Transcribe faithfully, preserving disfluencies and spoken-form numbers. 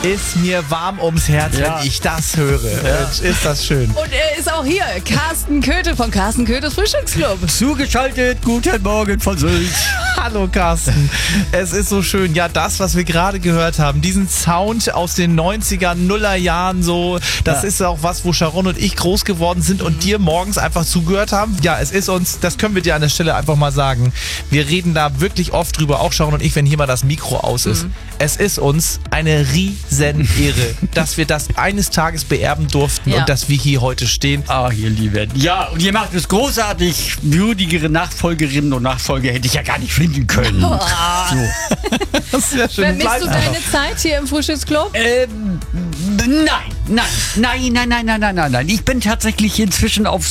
ist mir warm ums Herz, Ja. wenn ich das höre. Ja. Ist das schön. Und er ist auch hier, Carsten Köthe von Carsten Köthes Frühstücksclub. Zugeschaltet, guten Morgen von Sylt. Hallo Carsten, es ist so schön. Ja, das, was wir gerade gehört haben, diesen Sound aus den neunziger, Nuller Jahren so, das Ja. ist auch was, wo Sharon und ich groß geworden sind und dir morgens einfach zugehört haben. Ja, es ist uns, das können wir dir an der Stelle einfach mal sagen, wir reden da wirklich oft drüber, auch Sharon und ich, wenn hier mal das Mikro aus ist. Mhm. Es ist uns eine riesen Ehre, dass wir das eines Tages beerben durften Ja. und dass wir hier heute stehen. Ah, ihr Lieben. Ja, und ihr macht es großartig. Würdigere Nachfolgerinnen und Nachfolger hätte ich ja gar nicht finden können. So. Das ist ja schön. Vermisst Bleib du einfach. deine Zeit hier im Frühstücksclub? Ähm, nein, nein, nein, nein, nein, nein, nein, nein, nein. Ich bin tatsächlich inzwischen auf